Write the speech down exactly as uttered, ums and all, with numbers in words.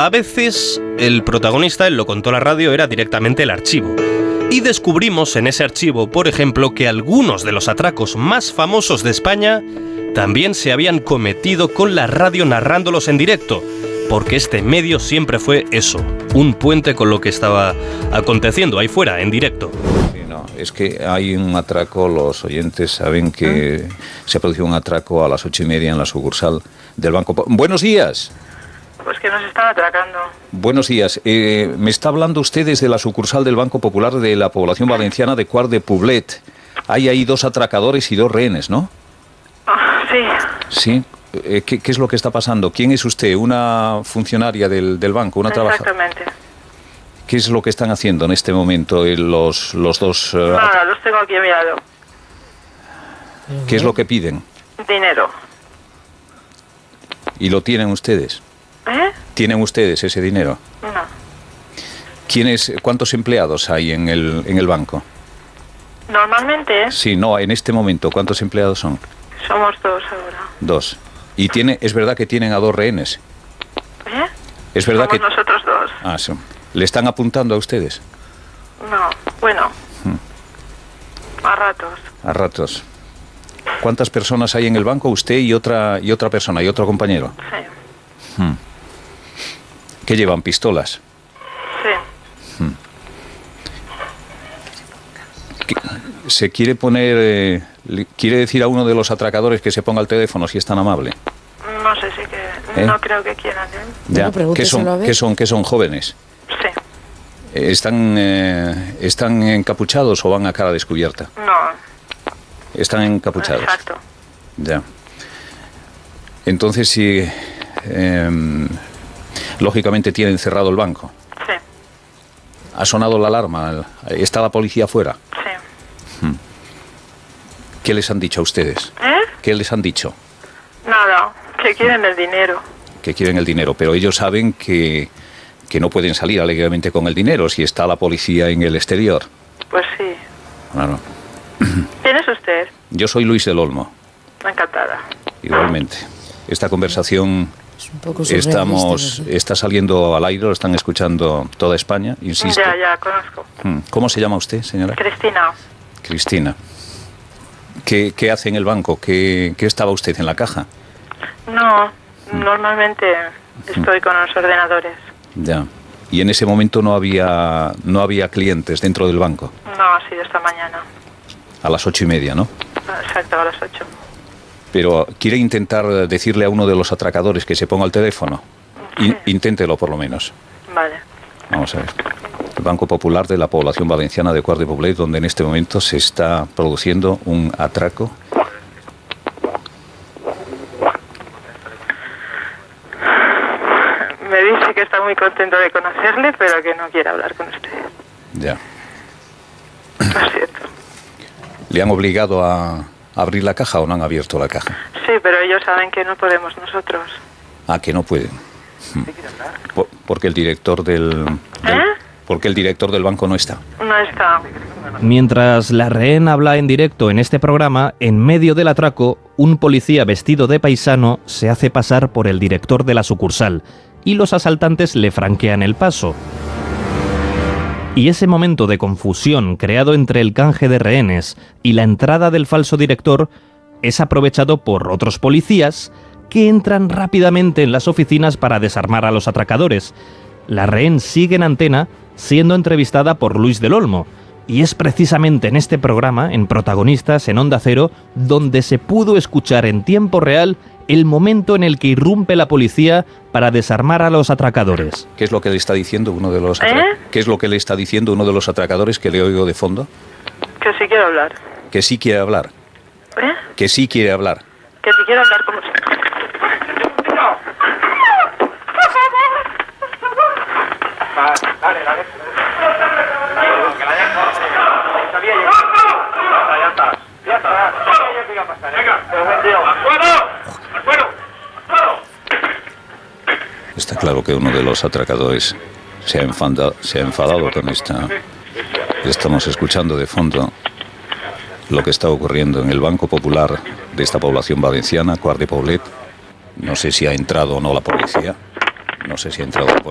A veces el protagonista, él lo contó a la radio, era directamente el archivo. Y descubrimos en ese archivo, por ejemplo, que algunos de los atracos más famosos de España también se habían cometido con la radio narrándolos en directo, porque este medio siempre fue eso, un puente con lo que estaba aconteciendo ahí fuera, en directo. Sí, no, es que hay un atraco, los oyentes saben que ¿Ah? se ha producido un atraco a las ocho y media en la sucursal del Banco Popular. ¡Buenos días! Pues que nos están atracando. Buenos días. Eh, me está hablando usted desde la sucursal del Banco Popular de la población valenciana de Quart de Poblet. Hay ahí dos atracadores y dos rehenes, ¿no? Ah, sí. Sí. Eh, ¿qué, ¿Qué es lo que está pasando? ¿Quién es usted? ¿Una funcionaria del, del banco? ¿Una trabajadora? Exactamente. ¿Qué es lo que están haciendo en este momento eh, los, los dos? Uh, Nada, los tengo aquí a mi lado. ¿Qué es lo que piden? Dinero. ¿Y lo tienen ustedes? ¿Eh? ¿Tienen ustedes ese dinero? No. ¿Quiénes, ¿Cuántos empleados hay en el, en el banco? Normalmente. Sí, no, en este momento, ¿cuántos empleados son? Somos dos ahora. Dos. ¿Y tiene, es verdad que tienen a dos rehenes? ¿Eh? ¿Es verdad Somos que nosotros dos. Ah, sí. ¿Le están apuntando a ustedes? No, bueno. Hmm. A ratos. A ratos. ¿Cuántas personas hay en el banco? Usted y otra y otra persona, y otro compañero. Sí. Hmm. ¿Qué llevan? ¿Pistolas? Sí. Hmm. ¿Se quiere poner... Eh, quiere decir a uno de los atracadores que se ponga el teléfono, si es tan amable? No sé si que... ¿Eh? No creo que quieran, ¿eh? Ya. ¿Qué son, ¿qué son, qué son jóvenes? Sí. ¿Están, eh, ¿Están encapuchados o van a cara descubierta? No. Están encapuchados. Exacto. Ya. Entonces, si... Eh, lógicamente tienen cerrado el banco. Sí. ¿Ha sonado la alarma? ¿Está la policía afuera? Sí. Hmm. ¿Qué les han dicho a ustedes? ¿Eh? ¿Qué les han dicho? Nada, que quieren el dinero. Que quieren el dinero, pero ellos saben que, que no pueden salir alegremente con el dinero si está la policía en el exterior. Pues sí. Claro. ¿Quién es usted? Yo soy Luis del Olmo. Encantada. Igualmente. Esta conversación es un poco estamos está saliendo al aire, lo están escuchando toda España, insisto. Ya, ya, conozco. ¿Cómo se llama usted, señora? Cristina. Cristina. ¿Qué, qué hace en el banco? ¿Qué, ¿Qué estaba usted en la caja? No, normalmente estoy con los ordenadores. Ya. Y en ese momento no había no había clientes dentro del banco. No, ha sido esta mañana. A las ocho y media, ¿no? Exacto, a las ocho. Pero quiere intentar decirle a uno de los atracadores que se ponga el teléfono. Sí. In, inténtelo por lo menos. Vale. Vamos a ver. El Banco Popular de la población valenciana de Quart de Poblet, donde en este momento se está produciendo un atraco. Me dice que está muy contento de conocerle, pero que no quiere hablar con usted. Ya. Lo siento. ¿Le han obligado a abrir la caja o no han abierto la caja? Sí, pero ellos saben que no podemos nosotros. Ah, que no pueden. Por, porque el director del... del ¿Eh? Porque el director del banco no está. No está. Mientras la rehén habla en directo en este programa, en medio del atraco, un policía vestido de paisano se hace pasar por el director de la sucursal y los asaltantes le franquean el paso. Y ese momento de confusión creado entre el canje de rehenes y la entrada del falso director es aprovechado por otros policías que entran rápidamente en las oficinas para desarmar a los atracadores. La rehén sigue en antena siendo entrevistada por Luis del Olmo, y es precisamente en este programa, en Protagonistas, en Onda Cero, donde se pudo escuchar en tiempo real el momento en el que irrumpe la policía para desarmar a los atracadores. ¿Qué es lo que le está diciendo uno de los ¿Eh? ¿Qué es lo que le está diciendo uno de los atracadores que le oigo de fondo? Que sí quiero hablar. Que sí quiere hablar. ¿Eh? Que sí quiere hablar. Que sí quiero hablar con usted. Dale, dale. Que la dejo. Sabía yo. Ya está, ya está. Sabía yo que iba a pasar. Venga. ¡Afuera! ¡Afuera! Está claro que uno de los atracadores se ha enfadado, se ha enfadado con esta... Estamos escuchando de fondo lo que está ocurriendo en el Banco Popular de esta población valenciana, Quart de Poblet. No sé si ha entrado o no la policía. No sé si ha entrado la policía.